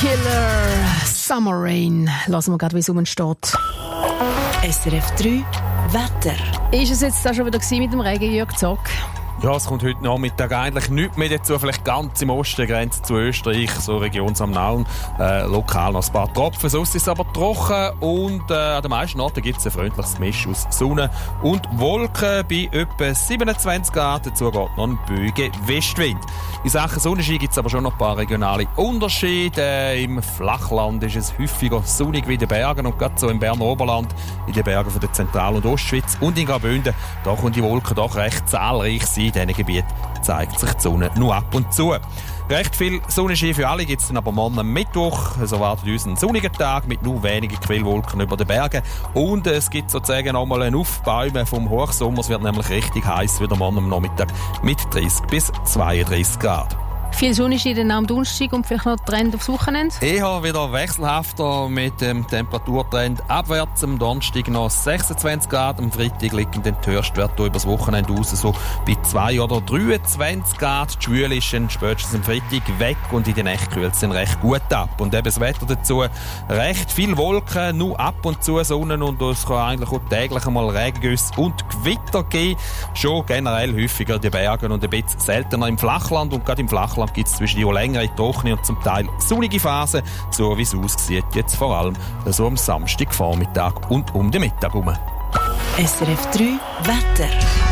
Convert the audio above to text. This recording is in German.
Killer, Summer Rain. Lassen wir gerade, wie es rumsteht. SRF 3 Wetter. Ist es jetzt da schon wieder mit dem Regen, Jörg Zock? Ja, es kommt heute Nachmittag eigentlich nichts mehr dazu. Vielleicht ganz im Osten, Grenze zu Österreich, so Region Samnaun. Lokal noch ein paar Tropfen. Sonst ist es aber trocken und an den meisten Orten gibt es ein freundliches Misch aus Sonne und Wolken bei etwa 27 Grad. Dazu geht noch ein böiger Westwind. In Sachen Sonnenschein gibt es aber schon noch ein paar regionale Unterschiede. Im Flachland ist es häufiger sonnig wie in den Bergen und gerade so im Berner Oberland, in den Bergen von der Zentral- und Ostschweiz und in Graubünden, da können die Wolken doch recht zahlreich sein. In diesen Gebieten zeigt sich die Sonne nur ab und zu. Recht viel Sonnenschein für alle gibt es dann aber morgen am Mittwoch. Es erwartet uns einen sonnigen Tag mit nur wenigen Quellwolken über den Bergen. Und es gibt sozusagen nochmal ein Aufbäumen vom Hochsommer. Es wird nämlich richtig heiß wieder morgen am Nachmittag mit 30 bis 32 Grad. Viel Sonnenschein am Donnerstag und vielleicht noch Trend aufs Wochenende? Eher wieder wechselhafter mit dem Temperaturtrend abwärts. Am Donnerstag noch 26 Grad, am Freitag liegen dann die Höchstwerte über das Wochenende raus, so bei 2 oder 23 Grad. Die Schwüle ist dann spätestens am Freitag weg und in der Nacht kühlt es dann recht gut ab. Und eben das Wetter dazu, recht viel Wolken, nur ab und zu Sonne und es kann eigentlich auch täglich einmal Regengüsse und Gewitter geben. Schon generell häufiger in den Bergen und ein bisschen seltener im Flachland und gerade im Flachland gibt es zwischen die längere, trockene und zum Teil sonnige Phasen, so wie es aussieht, jetzt vor allem so am Samstagvormittag und um den Mittag herum. SRF 3 Wetter.